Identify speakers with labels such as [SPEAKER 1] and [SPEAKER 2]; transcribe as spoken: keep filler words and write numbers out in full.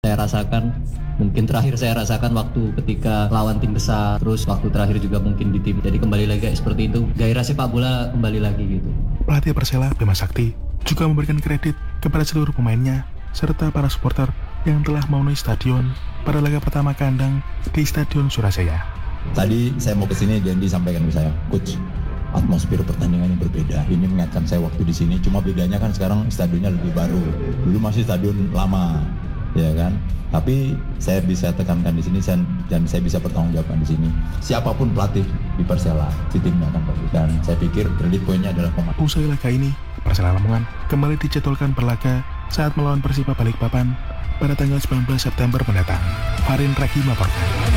[SPEAKER 1] saya rasakan, mungkin terakhir saya rasakan waktu ketika lawan tim besar, terus waktu terakhir juga mungkin di tim. Jadi kembali lagi seperti itu, gairah sepak bola kembali lagi gitu.
[SPEAKER 2] Pelatih Persela, Bima Sakti, juga memberikan kredit kepada seluruh pemainnya serta para supporter yang telah memenuhi stadion pada laga pertama kandang di Stadion Surajaya.
[SPEAKER 3] Tadi saya mau ke sini, Dendi sampaikan ke saya, Coach, atmosfer pertandingannya berbeda. Ini mengingatkan saya waktu di sini, cuma bedanya kan sekarang stadionnya lebih baru. Dulu masih stadion lama, ya kan? Tapi saya bisa tekankan di sini dan saya bisa bertanggungjawabkan di sini. Siapapun pelatih di Persela, si timnya akan bagus. Dan saya pikir kredit poinnya adalah pemain.
[SPEAKER 2] Usai laga ini, Persela Lamongan kembali dijadwalkan berlaga saat melawan Persiba Balikpapan pada tanggal sembilan belas September mendatang. Farin Ragi melaporkan.